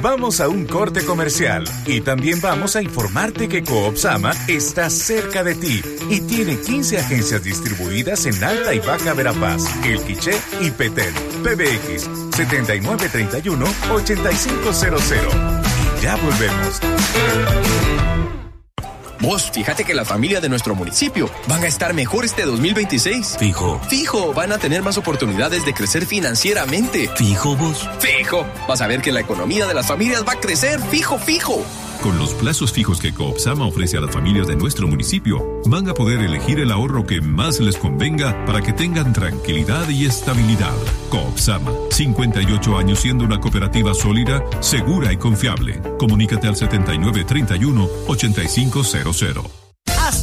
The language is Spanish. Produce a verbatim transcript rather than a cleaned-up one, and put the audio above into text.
Vamos a un corte comercial y también vamos a informarte que Coop Sama está cerca de ti y tiene quince agencias distribuidas en Alta y Baja Verapaz, El Quiché y Petén. P B X setenta y nueve treinta y uno ochenta y cinco cero cero. Y ya volvemos. Vos, fíjate que la familia de nuestro municipio van a estar mejor este dos mil veintiséis. Fijo. Fijo, van a tener más oportunidades de crecer financieramente. Fijo, vos. Fijo, vas a ver que la economía de las familias va a crecer. Fijo, fijo. Con los plazos fijos que Coop Sama ofrece a las familias de nuestro municipio, van a poder elegir el ahorro que más les convenga para que tengan tranquilidad y estabilidad. Coop Sama, cincuenta y ocho años siendo una cooperativa sólida, segura y confiable. Comunícate al setenta y nueve treinta y uno ochenta y cinco cero cero.